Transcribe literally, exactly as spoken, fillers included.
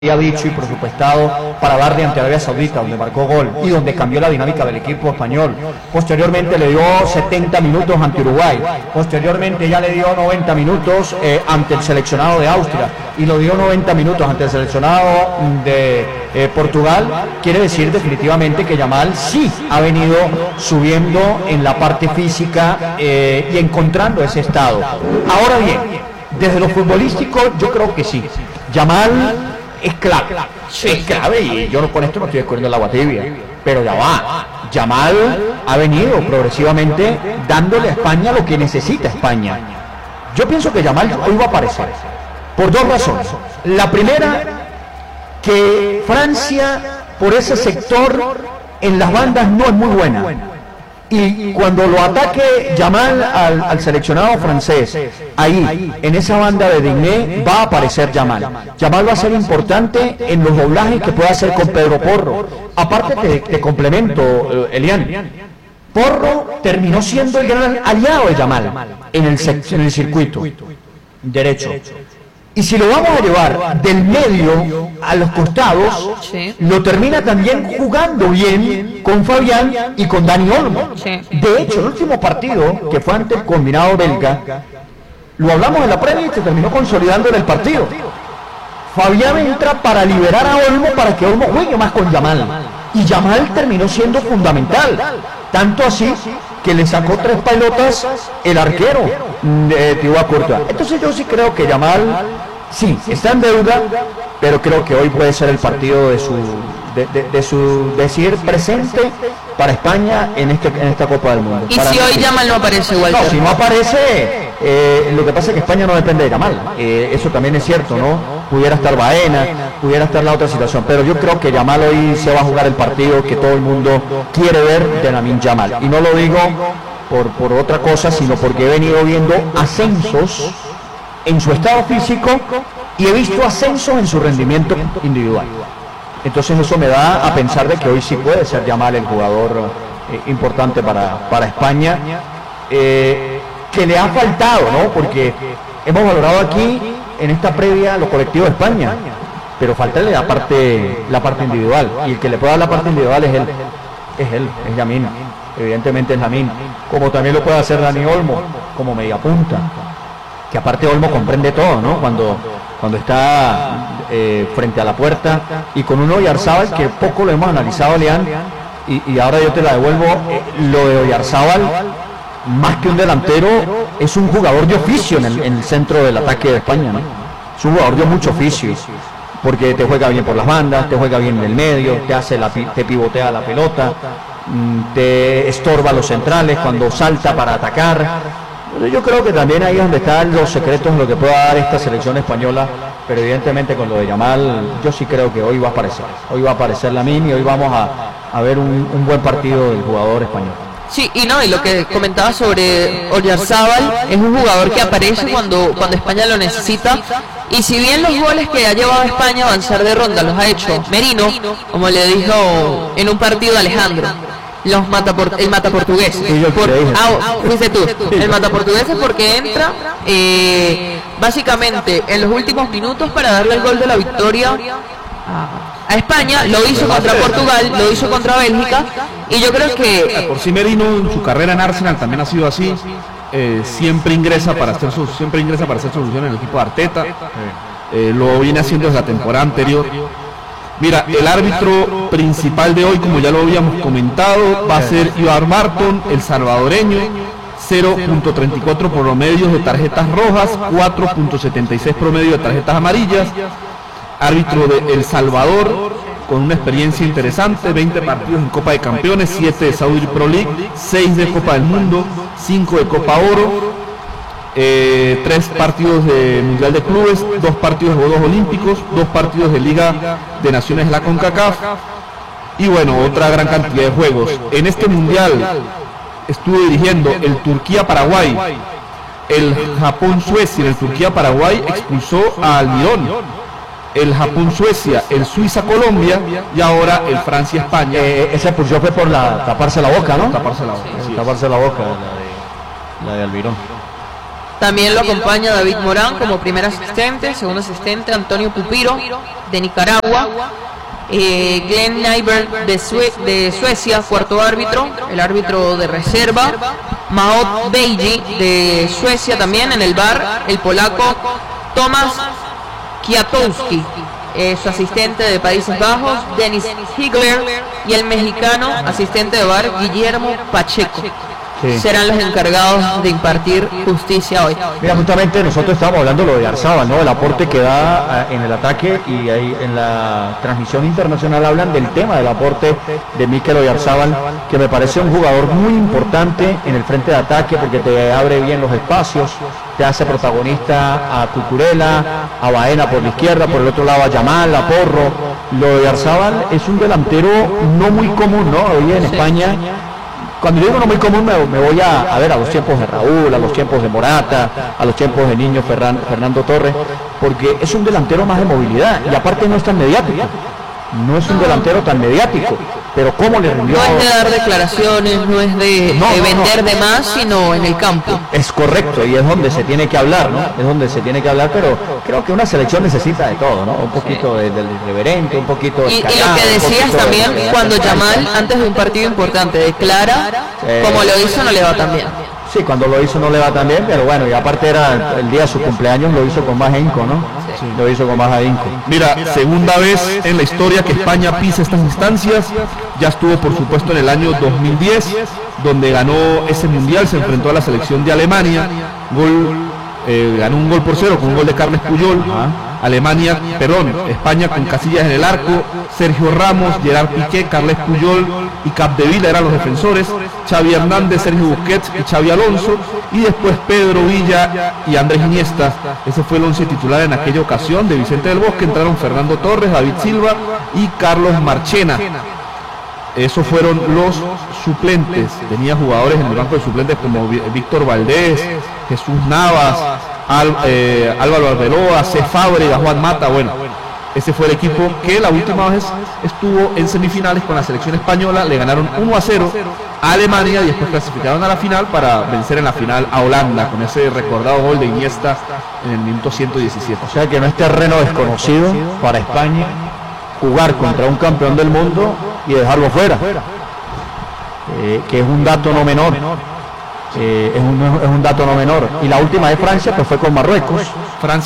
había dicho y presupuestado para darle ante Arabia Saudita, donde marcó gol y donde cambió la dinámica del equipo español. Posteriormente le dio setenta minutos ante Uruguay, posteriormente ya le dio noventa minutos eh, ante el seleccionado de Austria y lo dio noventa minutos ante el seleccionado de eh, Portugal. Quiere decir definitivamente que Yamal sí ha venido subiendo en la parte física eh, y encontrando ese estado. Ahora bien, desde lo futbolístico yo creo que sí, Yamal es clave, es clave y yo no, con esto no estoy escurriendo el agua tibia, pero ya va, Yamal ha venido progresivamente dándole a España lo que necesita España. Yo pienso que Yamal hoy va a aparecer, por dos razones. La primera, que Francia, por ese sector, en las bandas no es muy buena. Y cuando lo ataque Yamal al, al seleccionado francés, ahí, en esa banda de Digné, va a aparecer Yamal. Yamal va a ser importante en los doblajes que pueda hacer con Pedro Porro. Aparte te, te complemento, Elian. Porro terminó siendo el gran aliado de Yamal en el, en el circuito derecho. Y si lo vamos a llevar del medio a los costados, sí, lo termina también jugando bien con Fabián y con Dani Olmo. Sí. De hecho, el último partido, que fue ante el combinado belga, lo hablamos en la previa y se terminó consolidando en el partido. Fabián entra para liberar a Olmo para que Olmo juegue más con Yamal. Y Yamal terminó siendo fundamental. Tanto así que le sacó tres pelotas el arquero de Thibaut Courtois. Entonces yo sí creo que Yamal, sí, está en deuda, pero creo que hoy puede ser el partido de su de, de, de su decir presente para España en este en esta Copa del Mundo. ¿Y para si hoy Yamal no aparece, Walter? No, si no aparece, eh, lo que pasa es que España no depende de Yamal. Eh, eso también es cierto, ¿no? Pudiera estar Baena, pudiera estar la otra situación, pero yo creo que Yamal hoy se va a jugar el partido que todo el mundo quiere ver de Lamine Yamal. Y no lo digo por, por otra cosa, sino porque he venido viendo ascensos en su estado físico y he visto ascensos en su rendimiento individual. Entonces eso me da a pensar de que hoy sí puede ser Yamal el jugador eh, importante para, para España, eh, que le ha faltado, ¿no? Porque hemos valorado aquí en esta previa lo colectivo de España, pero falta la parte, la parte individual, y el que le puede dar la parte individual es él, es él, es Lamine, evidentemente es Lamine, como también lo puede hacer Dani Olmo, como media punta, que aparte Olmo comprende todo, ¿no? Cuando, cuando está eh, frente a la puerta, y con un Oyarzábal que poco lo hemos analizado, Leán, y, y ahora yo te la devuelvo, eh, lo de Oyarzábal, más que un delantero, es un jugador de oficio en el, en el centro del ataque de España, ¿no? Es un jugador de mucho oficio, porque te juega bien por las bandas, te juega bien en el medio, te hace la, te pivotea la pelota, te estorba los centrales cuando salta para atacar. Yo creo que también ahí es donde están los secretos de lo que pueda dar esta selección española, pero evidentemente con lo de Yamal, yo sí creo que hoy va a aparecer, hoy va a aparecer Lamine y hoy vamos a, a ver un, un buen partido del jugador español. Sí, y no, y lo que comentaba sobre Oyarzábal, es un jugador que aparece cuando, cuando España lo necesita, y si bien los goles que ha llevado a España a avanzar de ronda los ha hecho Merino, como le dijo en un partido de Alejandro, los mata por, el mata portugués, por, ah, fuiste tú, el mata portugués es porque entra eh, básicamente en los últimos minutos para darle el gol de la victoria a España, lo hizo contra Portugal, lo hizo contra Bélgica, y yo creo que por si Merino en su carrera en Arsenal también ha sido así, eh, siempre ingresa para hacer su, siempre ingresa para hacer solución en el equipo de Arteta, eh, lo viene haciendo desde la temporada anterior. Mira, el árbitro principal de hoy, como ya lo habíamos comentado, va a ser Ivar Marton, el salvadoreño, cero punto treinta y cuatro promedios de tarjetas rojas, cuatro punto setenta y seis promedio de tarjetas amarillas. Árbitro de El Salvador, con una experiencia interesante, veinte partidos en Copa de Campeones, siete de Saudi Pro League, seis de Copa del Mundo, cinco de Copa Oro, eh, tres partidos de Mundial de Clubes, dos partidos de Juegos Olímpicos, dos partidos de Liga de Naciones de la CONCACAF, y bueno, otra gran cantidad de juegos. En este Mundial estuvo dirigiendo el Turquía-Paraguay, el Japón-Suecia, el Turquía-Paraguay expulsó a Almirón, el Japón-Suecia, el Suiza-Colombia y ahora el Francia-España. Eh, esa expulsión fue por la taparse la boca, ¿no? Taparse la boca. Sí, sí, taparse la boca, la de, la de Almirón. También lo acompaña David Morán como primer asistente, segundo asistente Antonio Pupiro de Nicaragua, eh, Glenn Nyberg de, Sue de Suecia, cuarto árbitro, el árbitro de reserva, Maot Beiji de Suecia también en el V A R, el polaco Tomasz Kwiatkowski, eh, su asistente de Países Bajos, Denis Higler, y el mexicano asistente de V A R, Guillermo Pacheco. Sí. Serán los encargados de impartir justicia hoy. Mira, justamente nosotros estábamos hablando de lo de Oyarzábal, ¿no? El aporte que da en el ataque, y ahí en la transmisión internacional hablan del tema del aporte de Mikel Oyarzábal, que me parece un jugador muy importante en el frente de ataque porque te abre bien los espacios, te hace protagonista a Cucurella, a Baena por la izquierda, por el otro lado a Yamal, a Porro. Lo de Oyarzábal es un delantero no muy común, ¿no? Hoy en España. Cuando yo digo no muy común, me, me voy a, a ver a los tiempos de Raúl, a los tiempos de Morata, a los tiempos de Niño Ferran, Fernando Torres, porque es un delantero más de movilidad y aparte no es tan mediático. No es un delantero tan mediático, pero cómo le rindió. No es de dar declaraciones, no es de, no, de no, vender no. de más, sino en el campo. Es correcto, y es donde se tiene que hablar, ¿no? Es donde se tiene que hablar, pero creo que una selección necesita de todo, ¿no? Un poquito sí. del irreverente, un poquito de y, y lo que decías también, de, cuando Yamal, antes de un partido importante, declara, eh, como lo hizo, no le va tan bien. Sí, cuando lo hizo no le va tan bien, pero bueno, y aparte era el día de su cumpleaños, lo hizo con más ahínco, ¿no? Sí. Lo hizo con más ahínco. Mira, segunda vez en la historia que España pisa estas instancias, ya estuvo por supuesto en el año dos mil diez, donde ganó ese mundial, se enfrentó a la selección de Alemania, gol, eh, ganó un gol por cero con un gol de Carles Puyol. Ajá. Alemania, perdón, España con Casillas en el arco, Sergio Ramos, Gerard Piqué, Carles Puyol y Capdevila eran los defensores, Xavi Hernández, Sergio Busquets y Xavi Alonso, y después Pedro Villa y Andrés Iniesta. Ese fue el once titular en aquella ocasión. De Vicente del Bosque entraron Fernando Torres, David Silva y Carlos Marchena. Esos fueron los suplentes. Tenía jugadores en el banco de suplentes como Víctor Valdés, Jesús Navas, Al, eh, Álvaro Arbeloa, C. Fábrega, Juan Mata. Bueno, ese fue el equipo que la última vez estuvo en semifinales con la selección española. Le ganaron uno a cero a Alemania y después clasificaron a la final para vencer en la final a Holanda con ese recordado gol de Iniesta en el minuto ciento diecisiete. O sea que no es terreno desconocido para España jugar contra un campeón del mundo y dejarlo fuera, eh, que es un dato no menor. Eh, es, un, es un dato no menor. Y la última de Francia pues fue con Marruecos. Francia